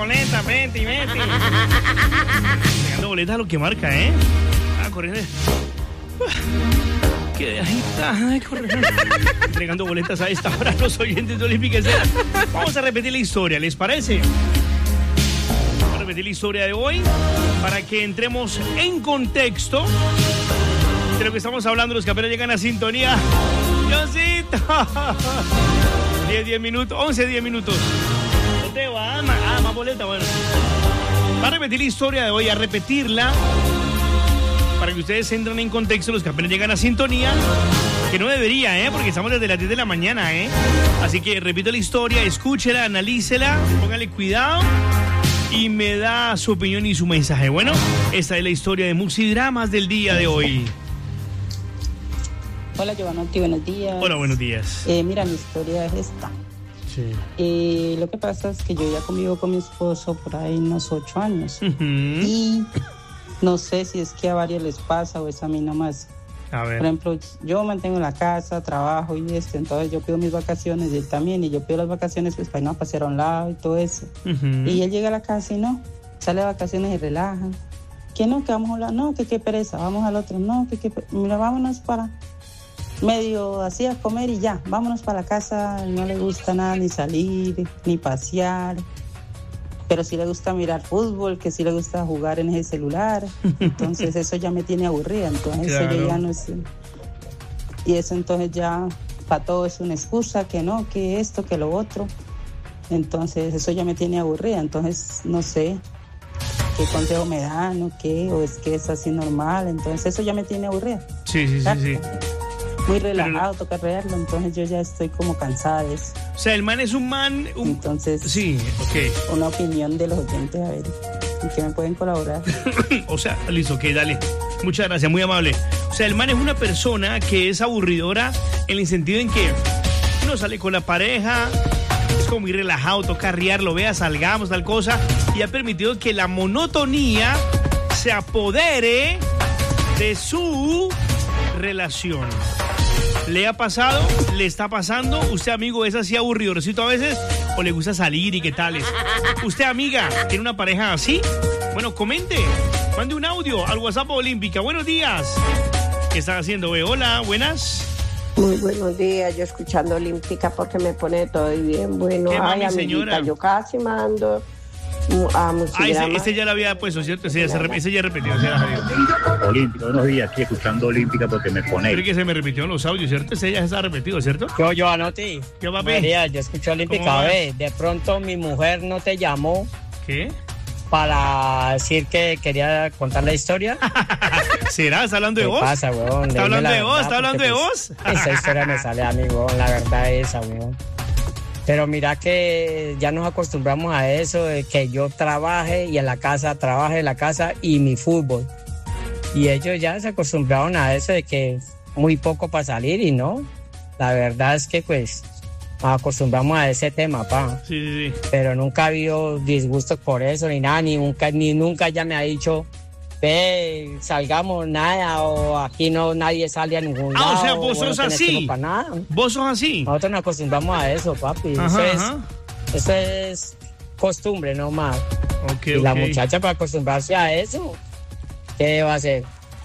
boleta, vete. Entregando boletas a lo que marca, ¿eh? Corriendo. Qué agitada, corriendo. Entregando boletas a esta hora a los oyentes de Olímpica Estéreo. Vamos a repetir la historia, ¿les parece? Vamos a repetir la historia de hoy para que entremos en contexto de lo que estamos hablando, los que apenas llegan a sintonía. Diosito. 10 minutos, 10 minutos. No te va, más boleta, bueno. Va a repetir la historia de hoy, a repetirla para que ustedes entren en contexto, los que apenas llegan a sintonía, que no debería, porque estamos desde las 10 de la mañana, Así que repito la historia, escúchela, analícela, póngale cuidado y me da su opinión y su mensaje. Bueno, esta es la historia de Musidramas del día de hoy. Hola, Giovanotti, buenos días. Hola, buenos días. Mira, mi historia es esta. Sí. Lo que pasa es que yo ya convivo con mi esposo por ahí unos 8 años. Y no sé si es que a varios les pasa o es a mí nomás. A ver. Por ejemplo, yo mantengo la casa, trabajo y entonces yo pido mis vacaciones y él también, y yo pido las vacaciones pues para irnos a pasear a un lado y todo eso. Y él llega a la casa y no, sale de vacaciones y relaja. Que no, que vamos a hablar, no, que qué pereza, vamos al otro, no, mira, vámonos para medio así a comer y ya, vámonos para la casa. No le gusta nada ni salir, ni pasear, pero sí le gusta mirar fútbol, que sí le gusta jugar en ese celular. Entonces eso ya me tiene aburrida, entonces claro. Eso ya no es... Y eso entonces ya para todo es una excusa, que no, que esto, que lo otro. Entonces eso ya me tiene aburrida, entonces no sé qué consejo me dan o qué, o es que es así normal, entonces eso ya me tiene aburrida. Sí. Muy relajado, toca arreglarlo, entonces yo ya estoy como cansada de eso. O sea, el man es un man... Entonces, sí, ok. Una opinión de los oyentes, a ver, ¿en qué me pueden colaborar? O sea, listo, ok, dale. Muchas gracias, muy amable. O sea, el man es una persona que es aburridora en el sentido en que uno sale con la pareja, es como muy relajado, toca arriarlo, vea, salgamos, tal cosa, y ha permitido que la monotonía se apodere de su relación. ¿Le ha pasado? ¿Le está pasando? ¿Usted, amigo, es así aburridorcito a veces? ¿O le gusta salir y qué tales? ¿Usted, amiga, tiene una pareja así? Bueno, comente. Mande un audio al WhatsApp Olímpica. Buenos días. ¿Qué están haciendo? Hola, buenas. Muy buenos días. Yo escuchando Olímpica porque me pone todo bien. Bueno, ay, amiguita, señora. Yo casi mando a Musidramas. Ese ya lo había puesto, ¿cierto? Ese ya repetió. Olímpica, buenos días, aquí escuchando Olímpica porque me pone. Creo que se me repitió en los audios, ¿cierto? Ese ya está repetido, ¿cierto? Yo anoté. ¿Qué papi? María, yo escuché Olímpica. De pronto mi mujer no te llamó. ¿Qué? Para decir que quería contar la historia. ¿Será? ¿Está hablando de vos? ¿Qué pasa, weón? ¿Está hablando de vos? ¿Está hablando de vos? Esa historia me sale a mí, weón. La verdad es esa, weón. Pero mira que ya nos acostumbramos a eso, de que yo trabaje y en la casa, trabaje en la casa y mi fútbol. Y ellos ya se acostumbraron a eso de que muy poco para salir y no. La verdad es que pues nos acostumbramos a ese tema, pa. Sí. Pero nunca ha habido disgustos por eso ni nada, ni nunca ya me ha dicho, ve, salgamos nada, o aquí no nadie sale a ningún lado. O sea, vos sos así. Nada. Vos sos así. Nosotros nos acostumbramos a eso, papi. Eso es costumbre nomás. Okay, y la muchacha para acostumbrarse a eso, ¿qué va a hacer?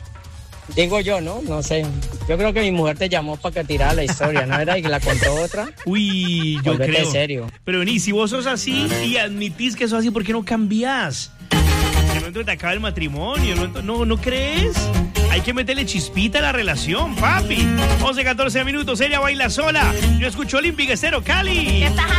Digo yo, ¿no? No sé. Yo creo que mi mujer te llamó para que tirara la historia, ¿no era? Y que la contó otra. Uy, yo Volvete creo. En serio. Pero vení, si vos sos así y admitís que sos así, ¿por qué no cambiás? De momento te acaba el matrimonio, ¿no crees? Hay que meterle chispita a la relación, papi. 11, 14 minutos, ella baila sola. Yo escucho Olímpica Estéreo Cali. ¿Qué estás